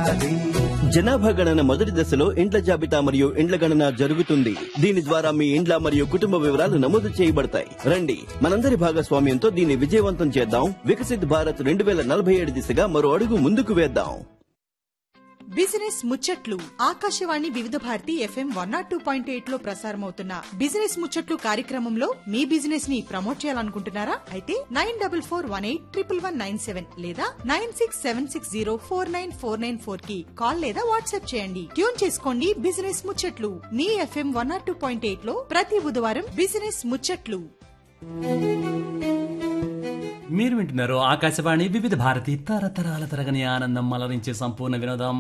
జనాభా గణన మొదటి దశలో ఇండ్ల జాబితా మరియు ఇండ్ల గణన జరుగుతుంది. దీని ద్వారా మీ ఇండ్ల మరియు కుటుంబ వివరాలు నమోదు చేయబడతాయి. రండి, మనందరి భాగస్వామ్యంతో దీన్ని విజయవంతం చేద్దాం. వికసిత్ భారత్ 2047 దిశగా మరో అడుగు ముందుకు వేద్దాం. బిజినెస్ ముచ్చట్లు ఆకాశవాణి వివిధ భారతి FM 102.8 లో ప్రసారమవుతున్న బిజినెస్ ముచ్చట్లు కార్యక్రమంలో మీ బిజినెస్ ని ప్రమోట్ చేయాలనుకుంటున్నారా? అయితే 9418111197 లేదా 9676049494 కి కాల్ లేదా వాట్సాప్ చేయండి. ట్యూన్ చేసుకోండి బిజినెస్ ముచ్చట్లు మీ FM 102.8 లో ప్రతి బుధవారం బిజినెస్ ముచ్చట్లు. మీరు వింటున్నారు ఆకాశవాణి వివిధ భారతి తరతరాల తరగని ఆనందం అలరించే సంపూర్ణ వినోదం.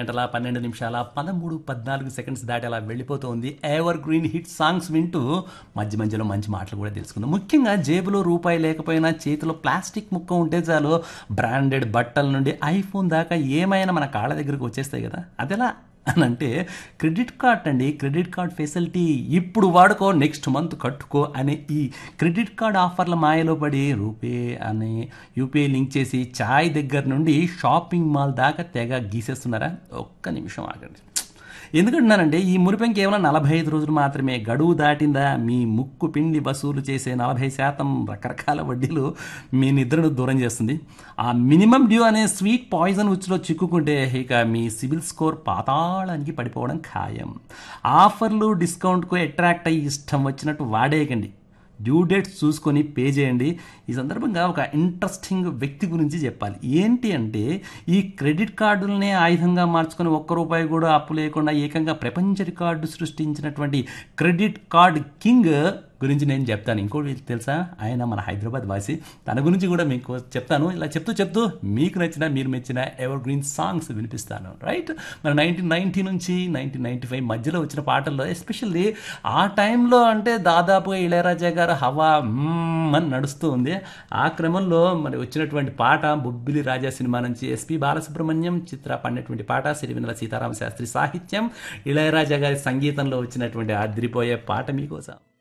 10:12 దాటి అలా వెళ్ళిపోతుంది. ఎవర్ గ్రీన్ హిట్ సాంగ్స్ వింటూ మధ్య మధ్యలో మంచి మాటలు కూడా తెలుసుకుందాం. ముఖ్యంగా జేబులో రూపాయి లేకపోయినా చేతిలో ప్లాస్టిక్ ముక్క ఉంటే చాలు బ్రాండెడ్ బట్టల నుండి ఐఫోన్ దాకా ఏమైనా మన కాళ్ళ దగ్గరకు వచ్చేస్తాయి కదా. అదెలా అని అంటే క్రెడిట్ కార్డ్ అండి. క్రెడిట్ కార్డ్ ఫెసిలిటీ ఇప్పుడు వాడుకో, నెక్స్ట్ మంత్ కట్టుకో అనే ఈ క్రెడిట్ కార్డ్ ఆఫర్ల మాయలో పడి రూపే అని యూపీఐ లింక్ చేసి చాయ్ దగ్గర నుండి షాపింగ్ మాల్ దాకా తెగ గీసేస్తున్నారా? ఒక్క నిమిషం ఆగండి. ఎందుకంటున్నానంటే ఈ మురిపెం కేవలం 45 రోజులు మాత్రమే. గడువు దాటిందా మీ ముక్కు పిండి వసూలు చేసే 40% రకరకాల వడ్డీలు మీ నిద్రను దూరం చేస్తుంది. ఆ మినిమం డ్యూ అనే స్వీట్ పాయిజన్ ఉచ్చులో చిక్కుకుంటే ఇక మీ సిబిల్ స్కోర్ పాతాళానికి పడిపోవడం ఖాయం. ఆఫర్లు డిస్కౌంట్కు అట్రాక్ట్ అయ్యి ఇష్టం వచ్చినట్టు వాడేయకండి. డ్యూ డేట్స్ చూసుకొని పే చేయండి. ఈ సందర్భంగా ఒక ఇంట్రెస్టింగ్ వ్యక్తి గురించి చెప్పాలి. ఏంటి అంటే ఈ క్రెడిట్ కార్డులనే ఆయుధంగా మార్చుకొని ₹1 కూడా అప్పు లేకుండా ఏకంగా ప్రపంచ రికార్డు సృష్టించినటువంటి క్రెడిట్ కార్డ్ కింగ్ గురించి నేను చెప్తాను. ఇంకోటి తెలుసా, ఆయన మన హైదరాబాద్ వాసి. తన గురించి కూడా మీకు చెప్తాను. ఇలా చెప్తూ మీకు నచ్చిన మీరు మెచ్చిన ఎవర్ గ్రీన్ సాంగ్స్ వినిపిస్తాను. రైట్, మన 1990 నుంచి 1995 మధ్యలో వచ్చిన పాటల్లో ఎస్పెషల్లీ ఆ టైంలో అంటే దాదాపుగా ఇళయరాజా గారు హవా అని నడుస్తూ ఉంది. ఆ క్రమంలో మరి వచ్చినటువంటి పాట బొబ్బిలి రాజా సినిమా నుంచి ఎస్పి బాలసుబ్రహ్మణ్యం చిత్ర పాడినటువంటి పాట, సిరివెన్నెల సీతారామ శాస్త్రి సాహిత్యం, ఇళయరాజా గారి సంగీతంలో వచ్చినటువంటి అదిరిపోయే పాట మీకోసం.